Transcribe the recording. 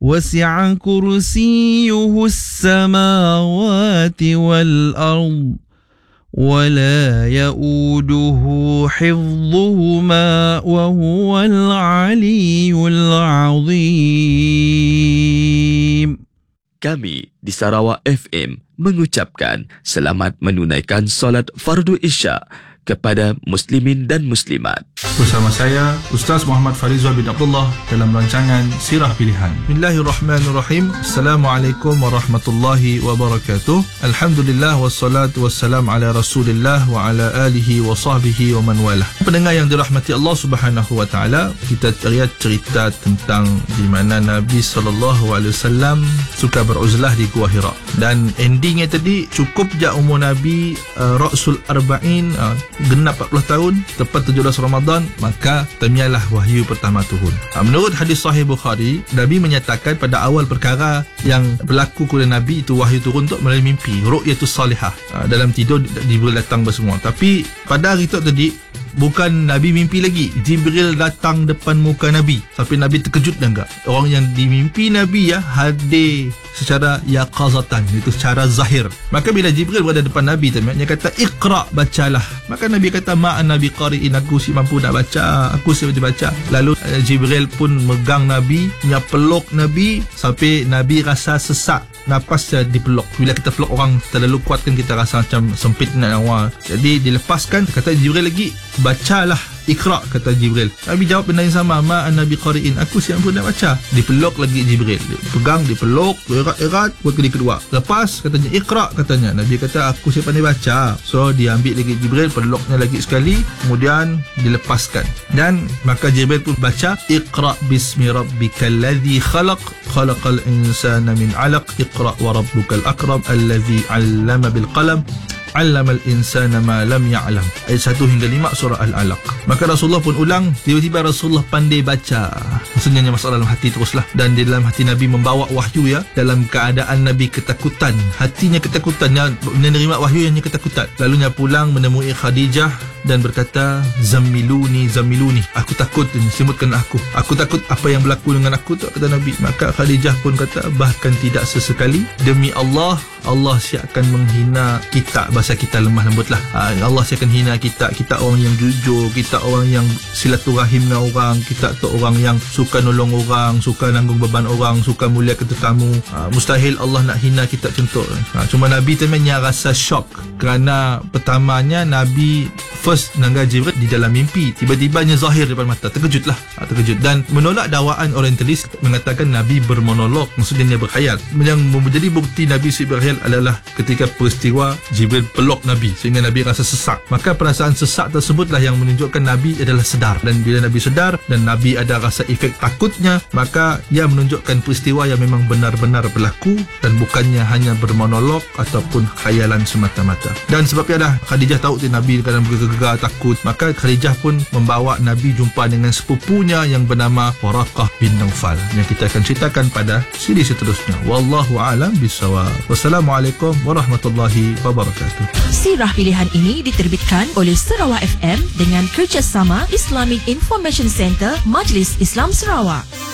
وسع كرسيه السماوات والأرض ولا يؤوده حفظهما وهو العلي العظيم. Kami di Sarawak FM mengucapkan selamat menunaikan solat fardu Isya kepada muslimin dan muslimat. Bersama saya Ustaz Muhammad Farizal bin Abdullah dalam rancangan Sirah Pilihan. Bismillahirrahmanirrahim. Assalamualaikum warahmatullahi wabarakatuh. Alhamdulillah wassalatu wassalam ala Rasulillah wa ala alihi wa sahbihi wa man walah. Pendengar yang dirahmati Allah Subhanahu wa taala, kita lihat cerita tentang di mana Nabi SAW suka beruzlah di Gua Hira, dan endingnya tadi cukup je umur Nabi Ra'sul Arba'in, genap 40 tahun, tepat 17 Ramadan, maka temialah wahyu pertama turun. Menurut hadis sahih Bukhari, Nabi menyatakan pada awal perkara yang berlaku kepada Nabi itu wahyu turun untuk melalui mimpi, ru'yatus salihah. Dalam tidur Jibril datang bersemua. Tapi pada hari itu tadi bukan Nabi mimpi lagi, Jibril datang depan muka Nabi. Sampai Nabi terkejut dan enggak. Orang yang dimimpi Nabi hadir secara yaqazatan, itu secara zahir. Maka bila Jibril berada depan Nabi, dia kata iqra, bacalah. Maka Nabi kata ma'an Nabi qari'in, aku si mampu nak baca, aku si baca. Lalu Jibril pun megang Nabi, peluk Nabi sampai Nabi rasa sesak nafas dipeluk. Bila kita peluk orang terlalu kuat kan kita rasa macam sempit nak awal. Jadi dilepaskan, kata Jibril lagi, bacalah, iqra, kata Jibril. Nabi jawab benda yang sama, ma'an Nabi qari'in, aku siap pun nak baca. Dipeluk lagi Jibril, pegang, dipeluk, erat buat kali kedua. Lepas katanya iqra, katanya. Nabi kata aku siap pandai baca. So diambil lagi Jibril, peluknya lagi sekali, kemudian dilepaskan. Dan maka Jibril pun baca, iqra bismi rabbikal ladzi khalaq, khalaqal insana min 'alaq, iqra wa rabbukal akram alladzi 'allama bil qalam, 'allamal insana ma lam ya'lam. Ayat 1 hingga 5 surah Al-Alaq. Maka Rasulullah pun ulang, tiba-tiba Rasulullah pandai baca. Maksudnya masalah dalam hati teruslah. Dan di dalam hati Nabi membawa wahyu dalam keadaan Nabi ketakutan. Hatinya ketakutan, menerima wahyu yang ketakutan. Lalunya pulang menemui Khadijah dan berkata, Zammiluni, Zammiluni, aku takut, selimutkan aku. Aku takut apa yang berlaku dengan aku, kata Nabi. Maka Khadijah pun kata, bahkan tidak sesekali, demi Allah, Allah siapkan menghina kita. Bahasa kita lemah lembut lah. Allah siapkan hina kita. Kita orang yang jujur, kita orang yang silaturahim dengan orang, kita tu orang yang suka nolong orang, suka nanggung beban orang, suka muliakan tetamu. Mustahil Allah nak hina kita contoh. Cuma Nabi temannya rasa shock kerana pertamanya Nabi first nangga Jibril di dalam mimpi, tiba-tibanya zahir depan mata. Terkejutlah, terkejut dan menolak dakwaan orientalis mengatakan Nabi bermonolog, maksudnya dia berkhayal. Yang menjadi bukti Nabi berkhayal adalah ketika peristiwa Jibril peluk Nabi sehingga Nabi rasa sesak. Maka perasaan sesak tersebutlah yang menunjukkan Nabi adalah sedar, dan bila Nabi sedar dan Nabi ada rasa efek takutnya, maka ia menunjukkan peristiwa yang memang benar-benar berlaku dan bukannya hanya bermonolog ataupun khayalan semata-mata. Dan sebabnya dah Khadijah tahu Nabi kadang bergegar takut, maka Khadijah pun membawa Nabi jumpa dengan sepupunya yang bernama Waraqah bin Naufal, yang kita akan ceritakan pada siri seterusnya. Wallahu a'lam bissawab. Wassalamualaikum warahmatullahi wabarakatuh. Sirah Pilihan ini diterbitkan oleh Sarawak FM dengan kerjasama Islamic Information Center Majlis Islam Sarawak.